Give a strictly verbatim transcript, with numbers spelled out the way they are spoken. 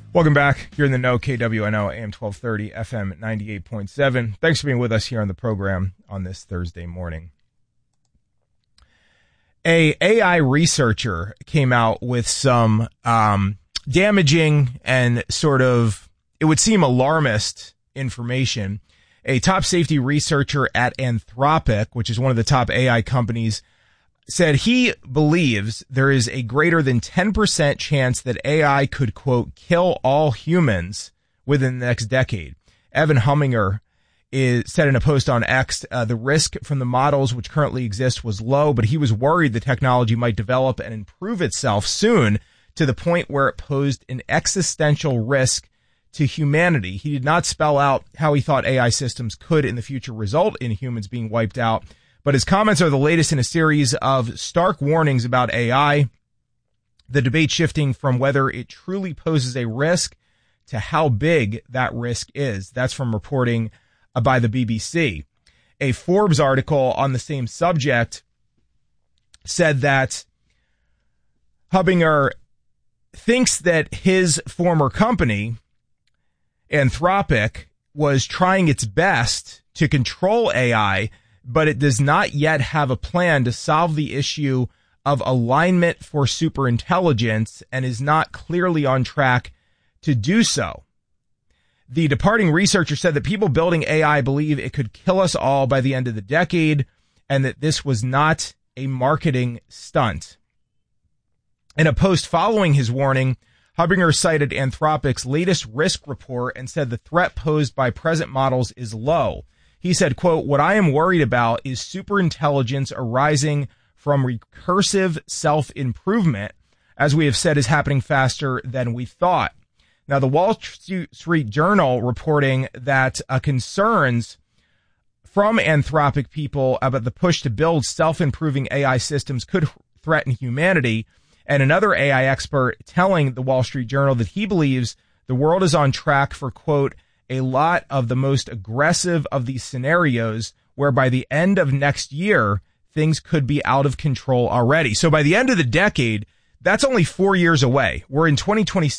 Welcome back. You're in the know, K W N O, A M twelve thirty, F M ninety-eight point seven. Thanks for being with us here on the program on this Thursday morning. A AI researcher came out with some um, damaging and sort of, it would seem, alarmist information. A top safety researcher at Anthropic, which is one of the top A I companies, said he believes there is a greater than ten percent chance that A I could, quote, kill all humans within the next decade. Evan Huminger is, said in a post on X, uh, the risk from the models which currently exist was low, but he was worried the technology might develop and improve itself soon to the point where it posed an existential risk to humanity. He did not spell out how he thought A I systems could in the future result in humans being wiped out, but his comments are the latest in a series of stark warnings about A I, the debate shifting from whether it truly poses a risk to how big that risk is. That's from reporting uh, by the B B C. A Forbes article on the same subject said that Hubinger thinks that his former company, Anthropic, was trying its best to control A I, but it does not yet have a plan to solve the issue of alignment for superintelligence and is not clearly on track to do so. The departing researcher said that people building A I believe it could kill us all by the end of the decade and that this was not a marketing stunt. In a post following his warning, Hubinger cited Anthropic's latest risk report and said the threat posed by present models is low. He said, quote, what I am worried about is superintelligence arising from recursive self-improvement, as we have said is happening faster than we thought. Now, the Wall Street Journal reporting that uh, concerns from Anthropic people about the push to build self-improving A I systems could threaten humanity, and another A I expert telling the Wall Street Journal that he believes the world is on track for, quote, a lot of the most aggressive of these scenarios where by the end of next year, things could be out of control already. So by the end of the decade, that's only four years away. We're in twenty twenty-six.